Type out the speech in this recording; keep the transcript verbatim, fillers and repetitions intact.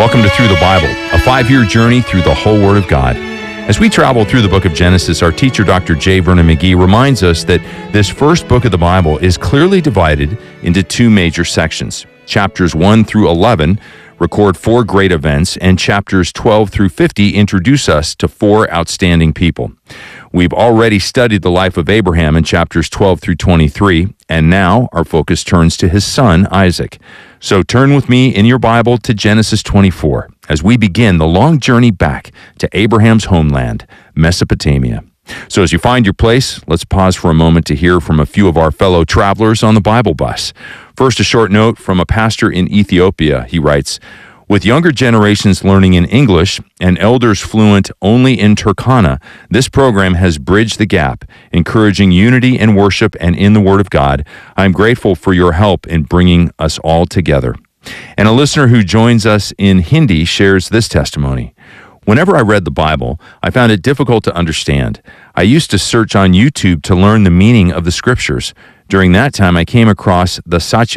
Welcome to Through the Bible, a five-year journey through the whole Word of God. As we travel through the book of Genesis, our teacher, Doctor J. Vernon McGee, reminds us that this first book of the Bible is clearly divided into two major sections. Chapters one through eleven record four great events, and chapters twelve through fifty introduce us to four outstanding people. We've already studied the life of Abraham in chapters twelve through twenty-three, and now our focus turns to his son, Isaac. So turn with me in your Bible to Genesis twenty-four as we begin the long journey back to Abraham's homeland, Mesopotamia. So as you find your place, let's pause for a moment to hear from a few of our fellow travelers on the Bible bus. First, a short note from a pastor in Ethiopia. He writes, "With younger generations learning in English and elders fluent only in Turkana, this program has bridged the gap, encouraging unity in worship and in the Word of God. I'm grateful for your help in bringing us all together." And a listener who joins us in Hindi shares this testimony. "Whenever I read the Bible, I found it difficult to understand. I used to search on YouTube to learn the meaning of the scriptures. During that time, I came across the Satya